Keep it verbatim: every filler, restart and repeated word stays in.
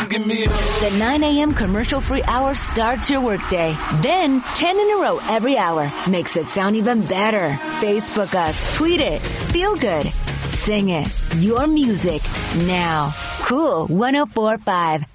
give me a... The nine a.m. commercial-free hour starts your workday. Then, ten in a row every hour makes it sound even better. Facebook us, tweet it, feel good, sing it. Your music now. Cool one oh four point five.